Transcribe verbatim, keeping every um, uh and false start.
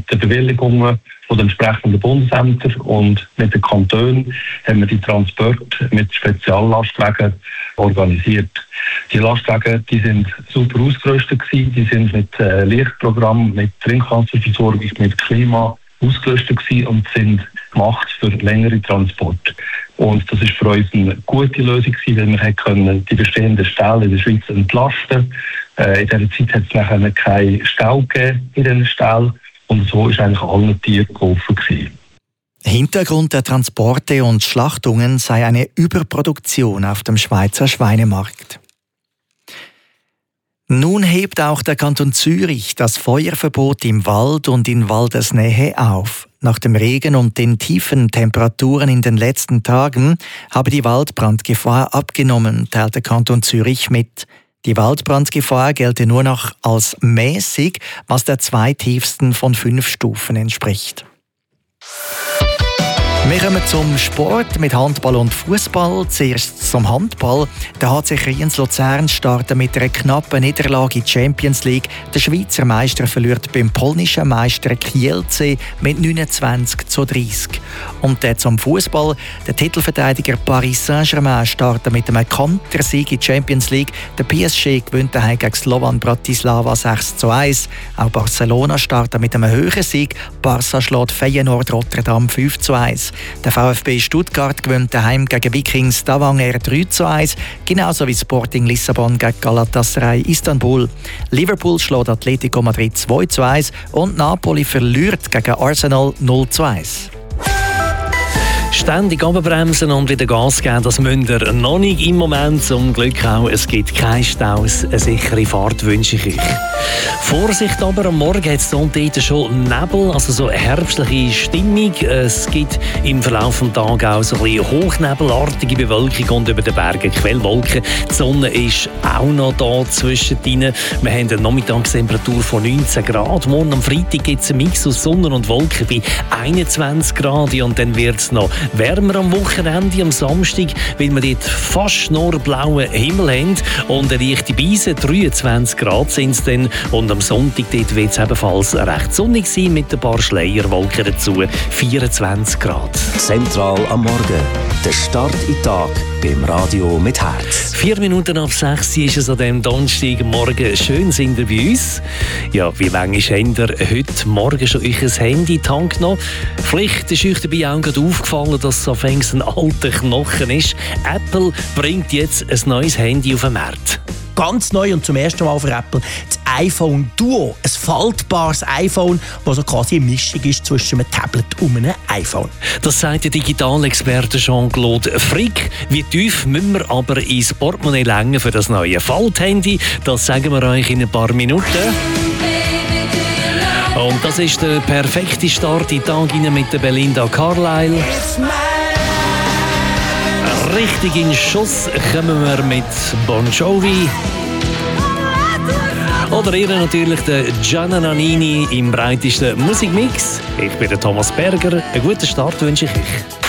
den Bewilligungen von den entsprechenden Bundesämtern und mit den Kantonen haben wir die Transporte mit Speziallastwagen organisiert. Die Lastwagen, die sind super ausgerüstet gewesen, die sind mit äh, Lichtprogramm, mit Trinkwasserversorgung, mit Klima ausgerüstet gewesen und sind gemacht für längere Transporte. Und das ist für uns eine gute Lösung gewesen, weil wir können die bestehenden Ställe in der Schweiz entlasten. Äh, in dieser Zeit hat es nachher keinen Stau gegeben in diesen Ställen. Und so ist eigentlich allen Tieren geholfen gewesen. Hintergrund der Transporte und Schlachtungen sei eine Überproduktion auf dem Schweizer Schweinemarkt. Nun hebt auch der Kanton Zürich das Feuerverbot im Wald und in Waldesnähe auf. Nach dem Regen und den tiefen Temperaturen in den letzten Tagen habe die Waldbrandgefahr abgenommen, teilt der Kanton Zürich mit. Die Waldbrandgefahr gelte nur noch als mäßig, was der zweittiefsten von fünf Stufen entspricht. Wir kommen zum Sport mit Handball und Fußball. Zuerst zum Handball. Der H C Kriens-Luzern startet mit einer knappen Niederlage in die Champions League. Der Schweizer Meister verliert beim polnischen Meister Kielce mit neunundzwanzig zu dreißig. Und dann zum Fußball. Der Titelverteidiger Paris Saint-Germain startet mit einem Kontersieg in die Champions League. Der P S G gewinnt daheim gegen Slovan Bratislava sechs zu eins. Auch Barcelona startet mit einem höheren Sieg. Barca schlägt Feyenoord Rotterdam fünf zu eins. Der VfB Stuttgart gewinnt daheim gegen Vikings Stavanger drei zu eins, genauso wie Sporting Lissabon gegen Galatasaray Istanbul. Liverpool schlägt Atletico Madrid zwei zu eins und Napoli verliert gegen Arsenal null zu eins. Ständig runterbremsen und wieder Gas geben, das müsst ihr noch nicht im Moment. Zum Glück auch, es gibt keine Staus. Eine sichere Fahrt wünsche ich euch. Vorsicht aber, am Morgen hat es dort schon Nebel, also so eine herbstliche Stimmung. Es gibt im Verlauf des Tages auch so ein bisschen hochnebelartige Bewölkung und über den Bergen Quellwolken. Die Sonne ist auch noch da zwischendrin. Wir haben eine Nachmittagstemperatur von neunzehn Grad. Morgen am Freitag gibt es einen Mix aus Sonne und Wolken bei einundzwanzig Grad und dann wird es noch wärmer am Wochenende, am Samstag, weil wir dort fast nur blauen Himmel haben und eine leichte Beise, dreiundzwanzig Grad sind es dann. Und am Sonntag dort wird es ebenfalls recht sonnig sein mit ein paar Schleierwolken dazu, vierundzwanzig Grad. Zentral am Morgen, der Start in den Tag beim Radio mit Herz. Vier Minuten ab sechs ist es an diesem Donnerstagmorgen. Schön sind ihr bei uns. Ja, wie lange ist ihr heute Morgen schon euch ein Handy in die Hand genommen? Vielleicht ist euch dabei auch gerade aufgefallen, dass es so ein alter Knochen ist. Apple bringt jetzt ein neues Handy auf den Markt. Ganz neu und zum ersten Mal für Apple das iPhone Duo. Ein faltbares iPhone, das so quasi eine Mischung ist zwischen einem Tablet und einem iPhone. Das sagt der Digitalexperte Jean-Claude Frick. Wie tief müssen wir aber ins Portemonnaie längen für das neue Falthandy? Das sagen wir euch in ein paar Minuten. Und das ist der perfekte Start in den Tag mit der Belinda Carlisle. Richtig in Schuss kommen wir mit Bon Jovi. Oder ihr natürlich der Gianna Nannini im breitesten Musikmix. Ich bin der Thomas Berger. Einen guten Start wünsche ich euch.